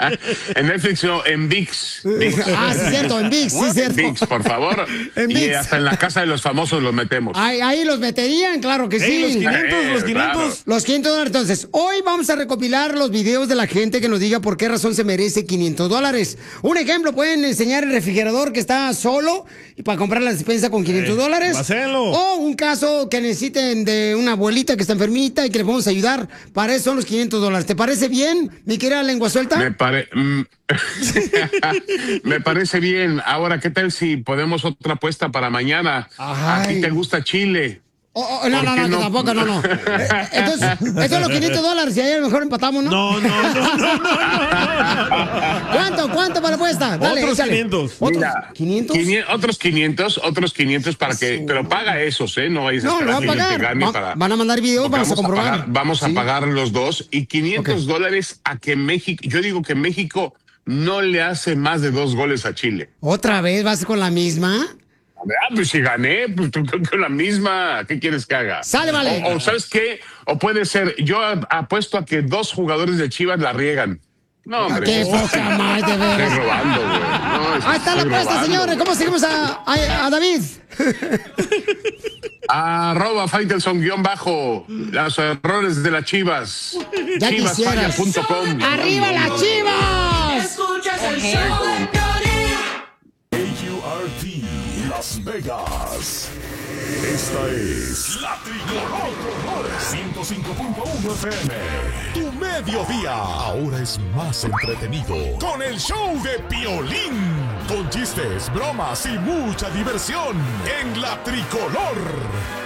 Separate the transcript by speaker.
Speaker 1: En Netflix no, en ViX.
Speaker 2: Ah, sí, cierto, en ViX, sí, cierto.
Speaker 1: ViX, por favor.
Speaker 2: En
Speaker 1: Y
Speaker 2: ViX.
Speaker 1: hasta en la casa de los famosos los metemos.
Speaker 2: Ahí los meterían, claro que sí.
Speaker 3: Los 500, los 500.
Speaker 1: Claro.
Speaker 2: Los $500. Entonces, hoy vamos a recopilar los videos de la gente que nos diga por qué razón se merece $500. Un ejemplo, pueden enseñar el refrigerador que está solo y para comprar la despensa con $500.
Speaker 3: Hacelo.
Speaker 2: O un caso que necesiten de una abuelita que está enfermita y que le podemos ayudar. Para eso son los $500. ¿Te parece bien, mi querida lengua suelta?
Speaker 1: Me parece bien. Ahora, ¿qué tal si podemos otra apuesta para mañana? ¿A ti te gusta Chile?
Speaker 2: No,
Speaker 1: ¿Por qué
Speaker 2: que
Speaker 1: no?
Speaker 2: tampoco, no. Entonces, esos son los $500 y ahí a lo mejor empatamos, ¿no?
Speaker 3: No.
Speaker 2: ¿Cuánto para la apuesta? Dale,
Speaker 3: Otros
Speaker 2: échale.
Speaker 3: 500.
Speaker 1: Mira,
Speaker 2: ¿500?
Speaker 1: Otros 500 para que, pero paga esos, ¿no? Vayas a
Speaker 2: No, lo
Speaker 1: esperar
Speaker 2: va a
Speaker 1: que yo te
Speaker 2: pagar.
Speaker 1: gane para...
Speaker 2: Van a mandar videos,
Speaker 1: Porque
Speaker 2: vamos a comprobar.
Speaker 1: Vamos a
Speaker 2: Sí.
Speaker 1: pagar los dos y $500 a que México, yo digo que México no le hace más de 2 goles a Chile.
Speaker 2: ¿Otra vez vas con la misma?
Speaker 1: Pues si gané, pues con la misma, ¿qué quieres que haga?
Speaker 2: Sale, vale.
Speaker 1: O ¿sabes qué? O puede ser, yo apuesto a que 2 jugadores de Chivas la riegan. No, hombre.
Speaker 2: Qué poca madre, de veras.
Speaker 1: Estoy robando, güey. No,
Speaker 2: Ahí está la
Speaker 1: estoy
Speaker 2: apuesta,
Speaker 1: robando.
Speaker 2: señores. ¿Cómo seguimos a David?
Speaker 1: @Faitelson_ los errores de las Chivas.
Speaker 2: Ya quisieras.
Speaker 1: Chivasfalla.com.
Speaker 2: ¡Arriba las Chivas!
Speaker 4: Escuchas el show de Piolín.
Speaker 5: KQRT Las Vegas. Esta es La Tricolor 105.1 FM. Tu mediodía ahora es más entretenido con el show de Piolín. Con chistes, bromas y mucha diversión en La Tricolor.